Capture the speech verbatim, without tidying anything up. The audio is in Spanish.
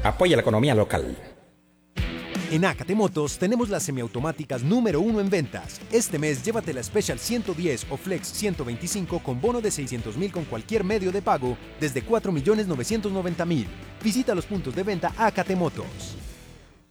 Apoya la economía local. En Acate Motos tenemos las semiautomáticas número uno en ventas. Este mes llévate la Special ciento diez o Flex ciento veinticinco con bono de seiscientos mil con cualquier medio de pago desde cuatro millones novecientos noventa mil. Visita los puntos de venta Acate Motos.